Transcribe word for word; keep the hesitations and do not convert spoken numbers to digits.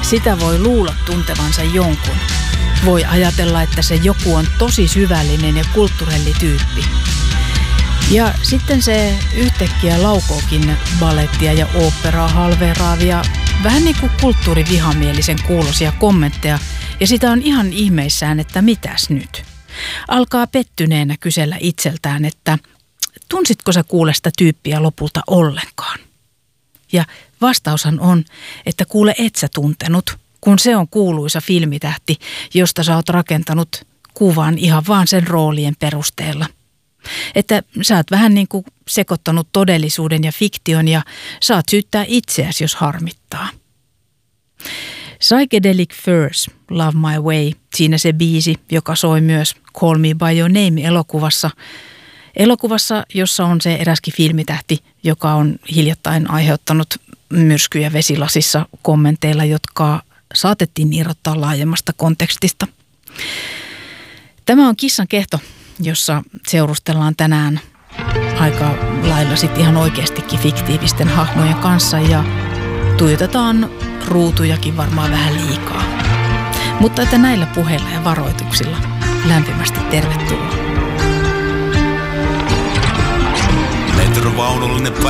Sitä voi luulla tuntevansa jonkun. Voi ajatella, että se joku on tosi syvällinen ja kulttuurellityyppi. Ja sitten se yhtäkkiä laukookin ballettia ja oopperaa halveeraavia, vähän niin kuin kulttuurivihamielisen kuulosia kommentteja, ja sitä on ihan ihmeissään, että mitäs nyt. Alkaa pettyneenä kysellä itseltään, että tunsitko sä kuule sitä tyyppiä lopulta ollenkaan? Ja vastaushan on, että kuule et sä tuntenut, kun se on kuuluisa filmitähti, josta sä oot rakentanut kuvan ihan vaan sen roolien perusteella. Että sä oot vähän niin kuin sekoittanut todellisuuden ja fiktion ja saat syyttää itseäsi, jos harmittaa. Psychedelic Furs, Love My Way, siinä se biisi, joka soi myös Call Me By Your Name-elokuvassa. Elokuvassa, jossa on se eräskin filmitähti, joka on hiljattain aiheuttanut myrskyjä vesilasissa kommenteilla, jotka saatettiin irrottaa laajemmasta kontekstista. Tämä on Kissan kehto, jossa seurustellaan tänään aika lailla sitten ihan oikeastikin fiktiivisten hahmojen kanssa ja tuijotetaan ruutujakin varmaan vähän liikaa. Mutta että näillä puheilla ja varoituksilla lämpimästi tervetuloa. Metrovaunullinen